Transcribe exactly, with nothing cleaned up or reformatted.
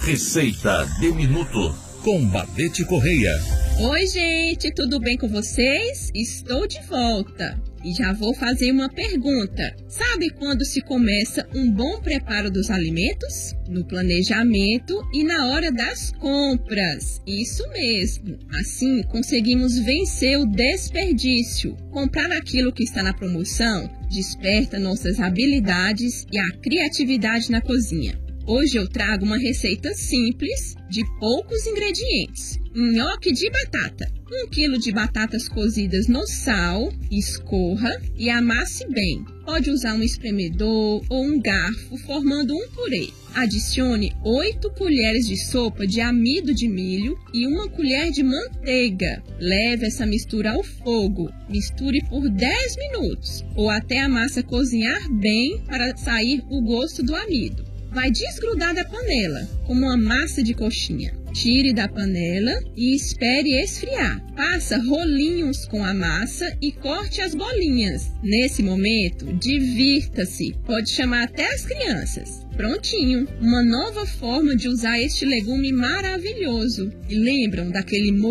Receita de Minuto com Badete Correia. Oi, gente, tudo bem com vocês? Estou de volta e já vou fazer uma pergunta. Sabe quando se começa um bom preparo dos alimentos? No planejamento e na hora das compras. Isso mesmo. Assim, conseguimos vencer o desperdício. Comprar aquilo que está na promoção desperta nossas habilidades e a criatividade na cozinha. Hoje eu trago uma receita simples, de poucos ingredientes. Nhoque de batata. Um quilo de batatas cozidas no sal, escorra e amasse bem. Pode usar um espremedor ou um garfo, formando um purê. Adicione oito colheres de sopa de amido de milho e uma colher de manteiga. Leve essa mistura ao fogo. Misture por dez minutos ou até a massa cozinhar bem para sair o gosto do amido. Vai desgrudar da panela, como uma massa de coxinha. Tire da panela e espere esfriar. Faça rolinhos com a massa e corte as bolinhas. Nesse momento, divirta-se. Pode chamar até as crianças. Prontinho! Uma nova forma de usar este legume maravilhoso. E lembram daquele molho